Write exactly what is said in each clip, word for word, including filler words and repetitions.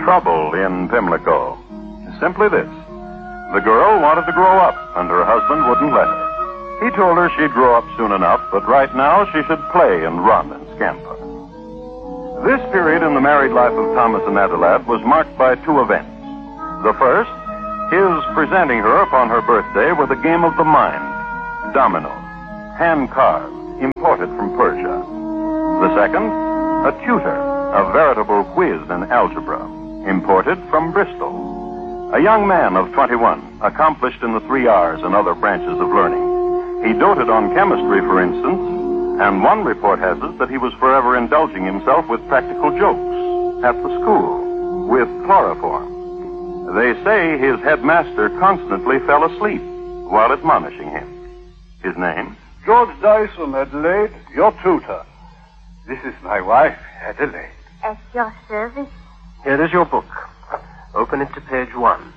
trouble in Pimlico. Simply this. The girl wanted to grow up, and her husband wouldn't let her. He told her she'd grow up soon enough, but right now she should play and run and scamper. This period in the married life of Thomas and Adelheid was marked by two events. The first, his presenting her upon her birthday with a game of the mind, dominoes, hand cards, imported from Persia. The second, a tutor, a veritable quiz in algebra, imported from Bristol. A young man of twenty-one, accomplished in the three R's and other branches of learning. He doted on chemistry, for instance, and one report has it that he was forever indulging himself with practical jokes at the school with chloroform. They say his headmaster constantly fell asleep while admonishing him. His name? George Dyson, Adelaide, your tutor. This is my wife, Adelaide. At your service. Here is your book. Open it to page one.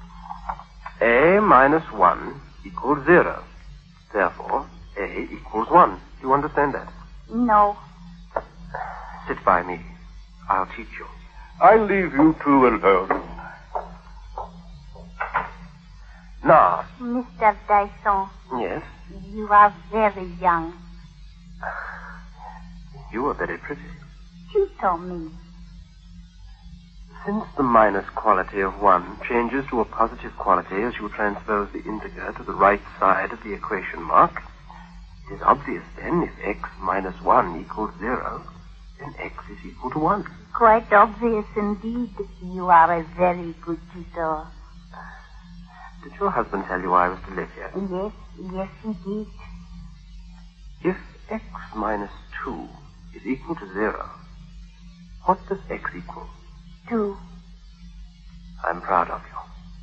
A minus one equals zero. Therefore, A equals one. Do you understand that? No. Sit by me. I'll teach you. I'll leave you two alone. Now. Mister Dyson. Yes? You are very young. You are very pretty. Tutor me. Since the minus quality of one changes to a positive quality as you transpose the integer to the right side of the equation mark, it is obvious then if x minus one equals zero, then x is equal to one. Quite obvious indeed. You are a very good tutor. Did your husband tell you I was to live here? Yes, yes he did. If x minus two is equal to zero, what does x equal? Two. I'm proud of you.